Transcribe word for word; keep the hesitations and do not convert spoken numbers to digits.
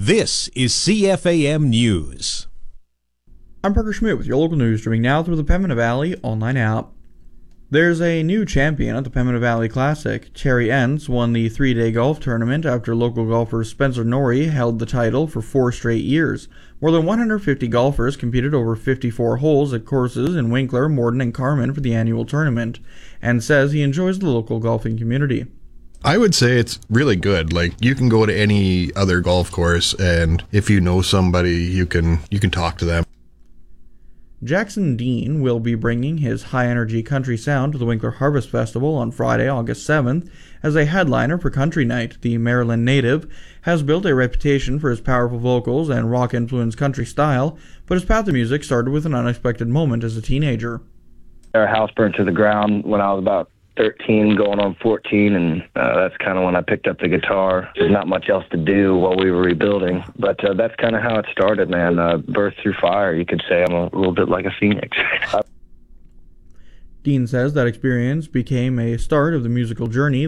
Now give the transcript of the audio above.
This is C F A M News. I'm Parker Schmidt with your local news, streaming now through the Pembina Valley online app. There's a new champion at the Pembina Valley Classic. Terry Ents won the three-day golf tournament after local golfer Spencer Norrie held the title for four straight years. More than one hundred fifty golfers competed over fifty-four holes at courses in Winkler, Morden, and Carman for the annual tournament, and says he enjoys the local golfing community. I would say it's really good. Like, you can go to any other golf course, and if you know somebody, you can you can talk to them. Jackson Dean will be bringing his high-energy country sound to the Winkler Harvest Festival on Friday, August seventh, as a headliner for Country Night. The Maryland native has built a reputation for his powerful vocals and rock-influenced country style, but his path to music started with an unexpected moment as a teenager. Our house burned to the ground when I was about thirteen, going on fourteen, and uh, that's kind of when I picked up the guitar. There's not much else to do while we were rebuilding, but uh, that's kind of how it started, man. Uh, birth through fire, you could say. I'm a little bit like a phoenix. Dean says that experience became a start of the musical journey